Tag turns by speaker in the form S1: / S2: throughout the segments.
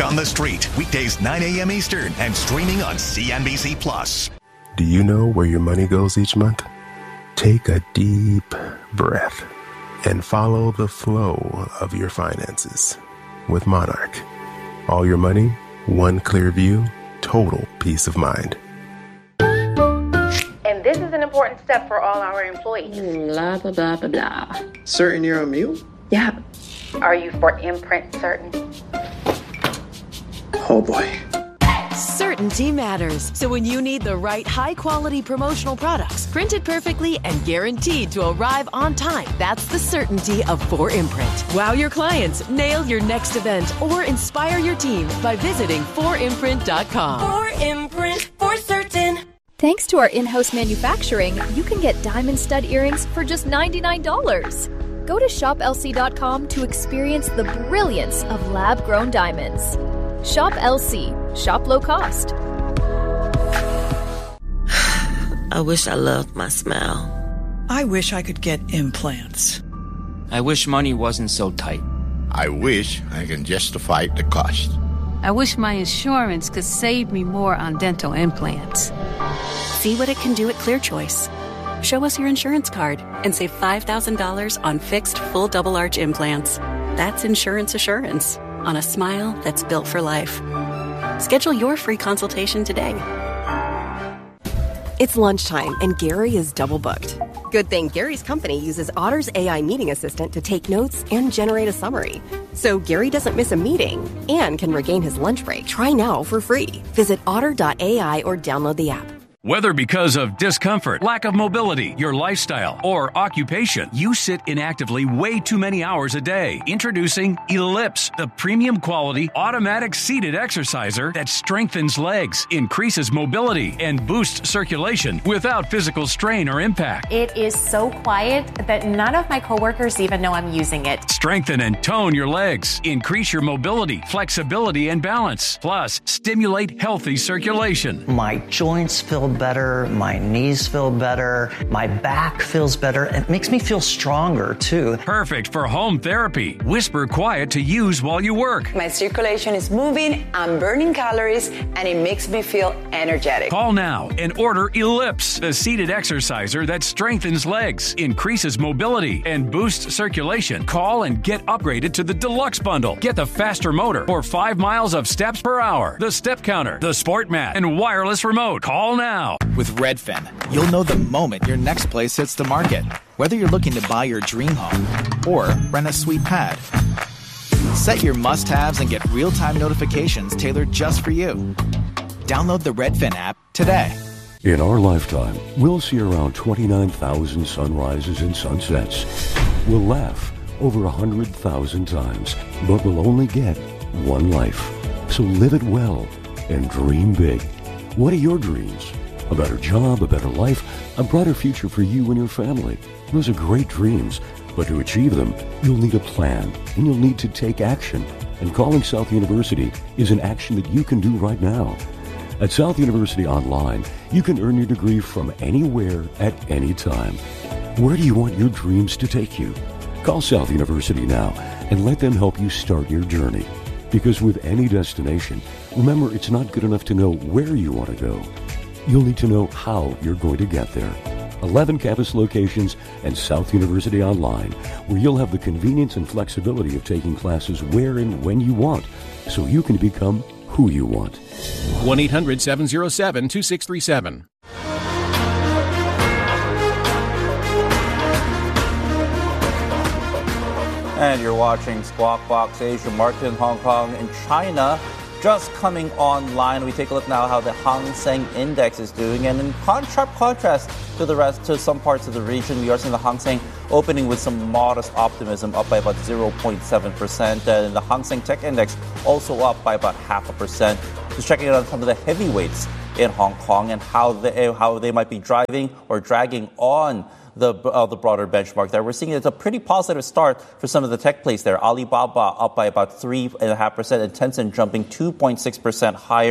S1: on the Street, weekdays 9 a.m. Eastern and streaming on CNBC+.
S2: Do you know where your money goes each month? Take a deep breath and follow the flow of your finances with Monarch. All your money, one clear view, total peace of mind.
S3: And this is an important step for all our employees.
S4: Blah, blah, blah, blah, blah.
S5: Certain you're a mule?
S4: Yeah.
S3: Are you for imprint certain?
S5: Oh boy.
S6: Certainty matters. So when you need the right high-quality promotional products, printed perfectly and guaranteed to arrive on time, that's the certainty of 4imprint. Wow your clients, nail your next event, or inspire your team by visiting 4imprint.com.
S7: 4imprint, for certain.
S8: Thanks to our in-house manufacturing, you can get diamond stud earrings for just $99. Go to shoplc.com to experience the brilliance of lab-grown diamonds. Shop LC. Shop low cost.
S7: I wish I loved my smile.
S9: I wish I could get implants.
S10: I wish money wasn't so tight.
S11: I wish I can justify the cost.
S12: I wish my insurance could save me more on dental implants.
S13: See what it can do at ClearChoice. Show us your insurance card and save $5,000 on fixed full double arch implants. That's insurance assurance on a smile that's built for life. Schedule your free consultation today.
S14: It's lunchtime and Gary is double booked. Good thing Gary's company uses Otter's AI meeting assistant to take notes and generate a summary. So Gary doesn't miss a meeting and can regain his lunch break. Try now for free. Visit otter.ai or download the app.
S15: Whether because of discomfort, lack of mobility, your lifestyle, or occupation, you sit inactively way too many hours a day. Introducing Ellipse, the premium quality automatic seated exerciser that strengthens legs, increases mobility, and boosts circulation without physical strain or impact.
S16: It is so quiet that none of my coworkers even know I'm using it.
S15: Strengthen and tone your legs, increase your mobility, flexibility, and balance. Plus, stimulate healthy circulation.
S17: My joints feel better, my knees feel better, my back feels better. It makes me feel stronger too.
S15: Perfect for home therapy. Whisper quiet to use while you work.
S18: My circulation is moving, I'm burning calories, and it makes me feel energetic.
S15: Call now and order Ellipse, the seated exerciser that strengthens legs, increases mobility, and boosts circulation. Call and get upgraded to the Deluxe Bundle. Get the faster motor for 5 miles of steps per hour, the step counter, the sport mat, and wireless remote. Call now.
S19: With Redfin, you'll know the moment your next place hits the market. Whether you're looking to buy your dream home or rent a sweet pad. Set your must-haves and get real-time notifications tailored just for you. Download the Redfin app today.
S20: In our lifetime, we'll see around 29,000 sunrises and sunsets. We'll laugh over 100,000 times, but we'll only get one life. So live it well and dream big. What are your dreams? A better job, a better life, a brighter future for you and your family. Those are great dreams, but to achieve them, you'll need a plan, and you'll need to take action. And calling South University is an action that you can do right now. At South University Online, you can earn your degree from anywhere at any time. Where do you want your dreams to take you? Call South University now and let them help you start your journey. Because with any destination, remember, it's not good enough to know where you want to go. You'll need to know how you're going to get there. 11 campus locations and South University Online, where you'll have the convenience and flexibility of taking classes where and when you want, so you can become who you want.
S6: 1-800-707-2637.
S3: And you're watching Squawk Box Asia market in Hong Kong and China just coming online. We take a look now how the Hang Seng Index is doing, and in sharp contrast to some parts of the region, we are seeing the Hang Seng opening with some modest optimism, up by about 0.7%, and the Hang Seng Tech Index also up by about 0.5%. Just checking out on some of the heavyweights in Hong Kong and how they might be driving or dragging on the broader benchmark there. We're seeing it's a pretty positive start for some of the tech plays there. Alibaba up by about 3.5%, and Tencent jumping 2.6% higher.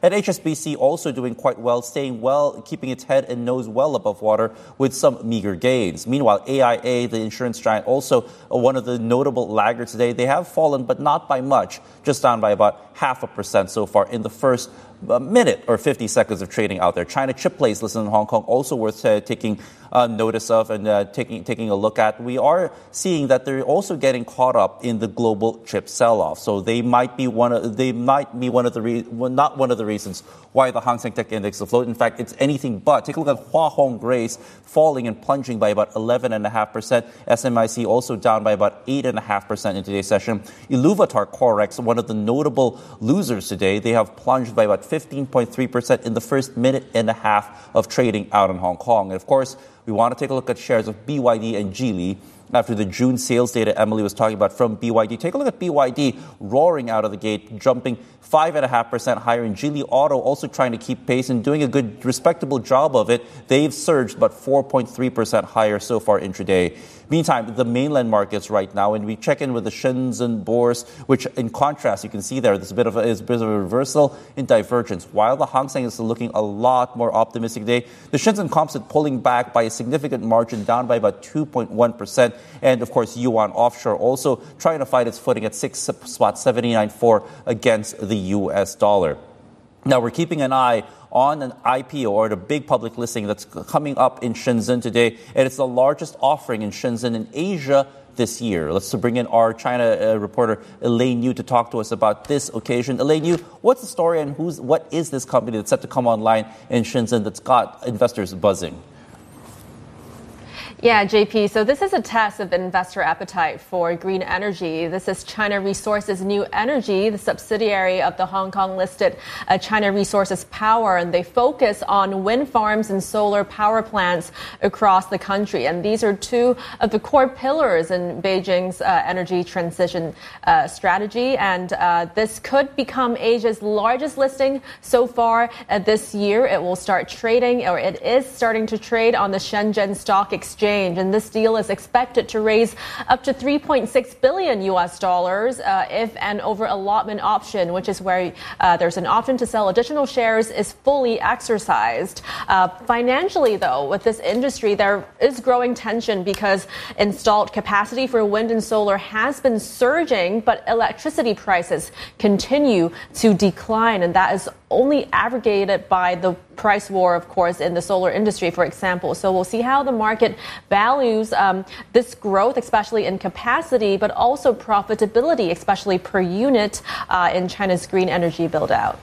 S3: And HSBC also doing quite well, staying well, keeping its head and nose well above water with some meager gains. Meanwhile, AIA, the insurance giant, also one of the notable laggards today. They have fallen, but not by much, just down by about 0.5% so far in the first minute or 50 seconds of trading out there. China chip plays listed in Hong Kong, also worth taking notice of and taking a look at. We are seeing that they're also getting caught up in the global chip sell-off. So they might be not one of the reasons why the Hang Seng Tech Index is afloat. In fact, it's anything but. Take a look at Hua Hong Grace falling and plunging by about 11.5%. SMIC also down by about 8.5% in today's session. Iluvatar Corex, one of the notable losers today, they have plunged by about 15.3% in the first minute and a half of trading out in Hong Kong. And of course, we want to take a look at shares of BYD and Geely. After the June sales data Emily was talking about from BYD, take a look at BYD roaring out of the gate, jumping 5.5% higher. And Geely Auto also trying to keep pace and doing a good, respectable job of it. They've surged about 4.3% higher so far intraday. Meantime, the mainland markets right now, and we check in with the Shenzhen Bourse, which in contrast, you can see there, there's a bit of a reversal in divergence. While the Hang Seng is looking a lot more optimistic today, the Shenzhen Composite pulling back by a significant margin, down by about 2.1%. And of course, Yuan Offshore also trying to fight its footing at 6.794 against the US dollar. Now, we're keeping an eye on an IPO, or the big public listing that's coming up in Shenzhen today, and it's the largest offering in Shenzhen in Asia this year. Let's bring in our China reporter Elaine Yu to talk to us about this occasion. Elaine Yu, what's the story and what is this company that's set to come online in Shenzhen that's got investors buzzing?
S5: Yeah, JP. So this is a test of investor appetite for green energy. This is China Resources New Energy, the subsidiary of the Hong Kong-listed China Resources Power, and they focus on wind farms and solar power plants across the country. And these are two of the core pillars in Beijing's energy transition strategy. And this could become Asia's largest listing so far this year. It will start trading, or it is starting to trade on the Shenzhen Stock Exchange. And this deal is expected to raise up to $3.6 billion if an over-allotment option, which is where there's an option to sell additional shares, is fully exercised. Financially, though, with this industry, there is growing tension because installed capacity for wind and solar has been surging, but electricity prices continue to decline, and that is only aggravated by the price war, of course, in the solar industry, for example. So we'll see how the market values this growth, especially in capacity, but also profitability, especially per unit in China's green energy build-out.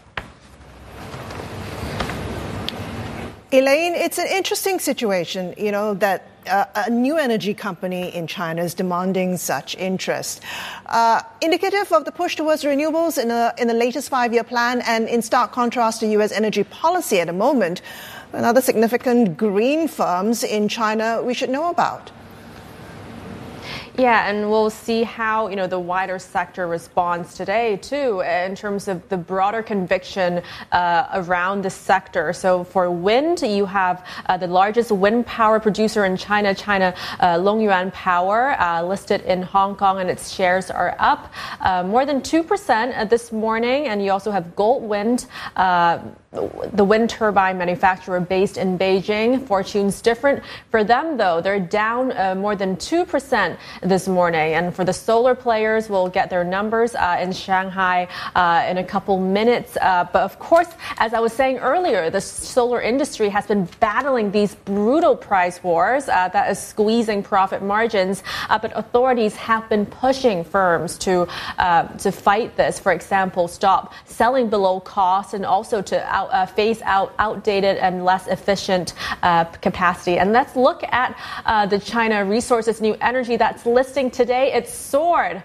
S21: Elaine, it's an interesting situation, that a new energy company in China is demanding such interest. Indicative of the push towards renewables in the latest 5-year plan, and in stark contrast to U.S. energy policy at the moment, and other significant green firms in China we should know about.
S5: Yeah, and we'll see how, the wider sector responds today, too, in terms of the broader conviction around the sector. So for wind, you have the largest wind power producer in China, Longyuan Power, listed in Hong Kong, and its shares are up more than 2% this morning. And you also have Goldwind, the wind turbine manufacturer based in Beijing. Fortune's different for them, though. They're down more than 2% this morning. And for the solar players, we'll get their numbers in Shanghai in a couple minutes. But of course, as I was saying earlier, the solar industry has been battling these brutal price wars that is squeezing profit margins. But authorities have been pushing firms to fight this. For example, stop selling below cost, and also to phase out outdated and less efficient capacity. And let's look at the China Resources New Energy that's listing today. It soared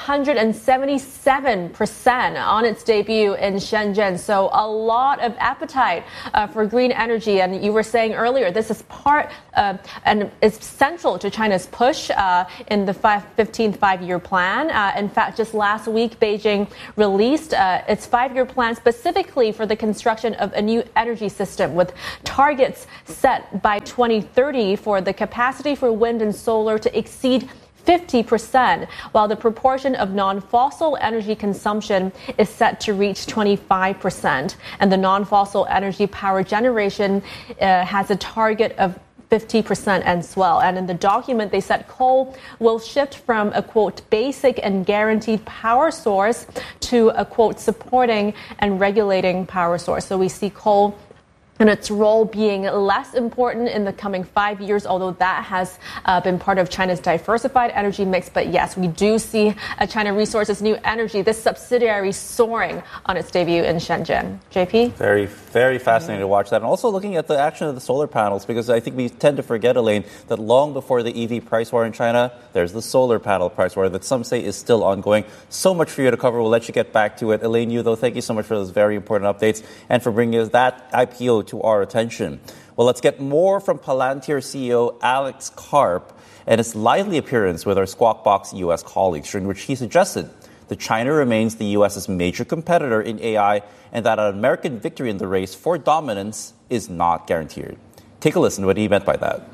S5: 177% on its debut in Shenzhen. So a lot of appetite for green energy. And you were saying earlier, this is part and is central to China's push in the 15th five-year plan. In fact, just last week, Beijing released its 5-year plan specifically for the construction of a new energy system, with targets set by 2030 for the capacity for wind and solar to exceed 50%, while the proportion of non-fossil energy consumption is set to reach 25%. And the non-fossil energy power generation has a target of 50% as well. And in the document, they said coal will shift from a, quote, basic and guaranteed power source to a, quote, supporting and regulating power source. So we see coal and its role being less important in the coming 5 years, although that has been part of China's diversified energy mix. But yes, we do see China Resources New Energy, this subsidiary, soaring on its debut in Shenzhen. JP?
S3: Very, very fascinating to watch that. And also looking at the action of the solar panels, because I think we tend to forget, Elaine, that long before the EV price war in China, there's the solar panel price war that some say is still ongoing. So much for you to cover. We'll let you get back to it. Elaine Yu, though, thank you so much for those very important updates and for bringing us that IPO to our attention. Well, let's get more from Palantir CEO Alex Karp and his lively appearance with our Squawk Box U.S. colleagues, during which he suggested that China remains the U.S.'s major competitor in AI and that an American victory in the race for dominance is not guaranteed. Take a listen to what he meant by that.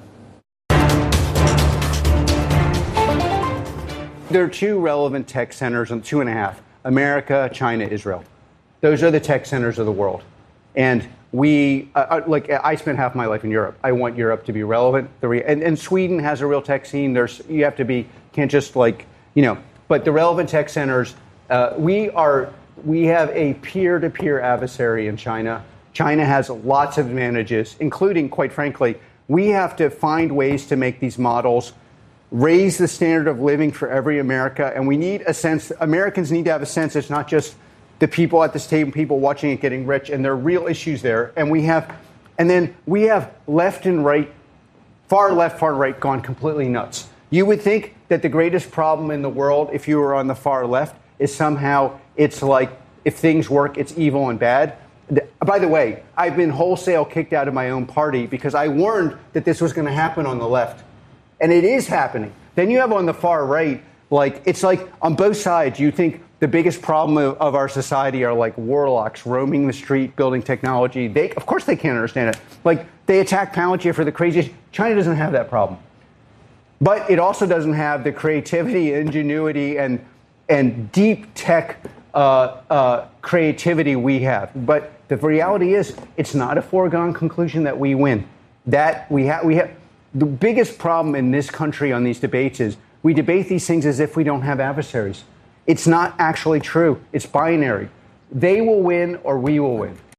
S1: There are two relevant tech centers, and 2.5, America, China, Israel. Those are the tech centers of the world. And I spent half my life in Europe. I want Europe to be relevant. And Sweden has a real tech scene. Can't just but the relevant tech centers, we have a peer-to-peer adversary in China. China has lots of advantages, including, quite frankly, we have to find ways to make these models raise the standard of living for every America. And we need a sense, Americans need to have a sense it's not just the people at this table, people watching it getting rich, and there are real issues there. And then we have left and right, far left, far right, gone completely nuts. You would think that the greatest problem in the world, if you were on the far left, is somehow it's like if things work, it's evil and bad. By the way, I've been wholesale kicked out of my own party because I warned that this was going to happen on the left. And it is happening. Then you have on the far right, it's like on both sides, you think the biggest problem of our society are like warlocks roaming the street, building technology. Of course they can't understand it. They attack Palantir for the craziest. China doesn't have that problem. But it also doesn't have the creativity, ingenuity, and deep tech creativity we have. But the reality is, it's not a foregone conclusion that we win. That we have. The biggest problem in this country on these debates is we debate these things as if we don't have adversaries. It's not actually true. It's binary. They will win or we will win.